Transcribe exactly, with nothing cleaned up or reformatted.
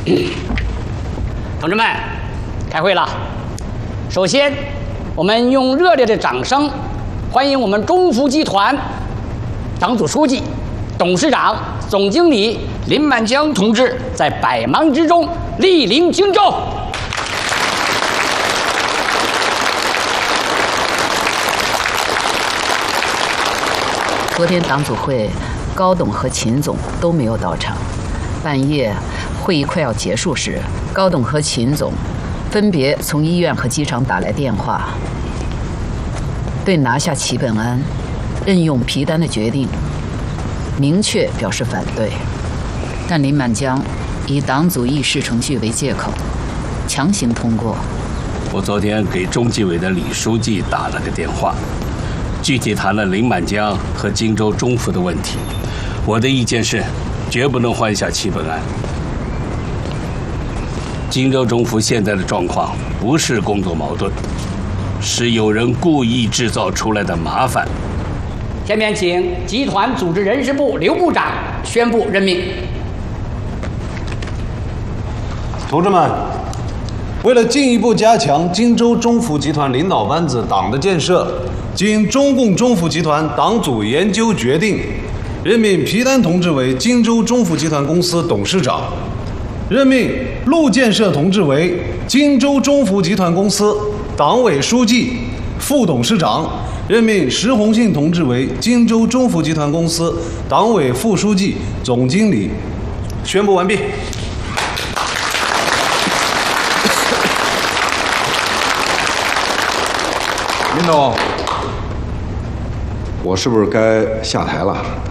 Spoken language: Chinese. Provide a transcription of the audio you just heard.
同志们，开会了。首先，我们用热烈的掌声欢迎我们中孚集团党组书记、董事长、总经理林满江同志在百忙之中莅临荆州。 昨天党组会，高董和秦总都没有到场。半夜会议快要结束时，高董和秦总分别从医院和机场打来电话，对拿下齐本安、任用皮丹的决定明确表示反对。但林满江以党组议事程序为借口，强行通过。 我昨天给中纪委的李书记打了个电话，具体谈了林满江和荆州中孚的问题。我的意见是，绝不能换下齐本安。荆州中孚现在的状况不是工作矛盾，是有人故意制造出来的麻烦。 下面请集团组织人事部刘部长宣布任命。 同志们，为了进一步加强荆州中孚集团领导班子党的建设，经中共中孚集团党组研究决定，任命皮丹同志为荆州中孚集团公司董事长，任命陆建设同志为荆州中孚集团公司党委书记、副董事长，任命石红信同志为荆州中孚集团公司党委副书记、总经理。宣布完毕。 林总，我是不是该下台了？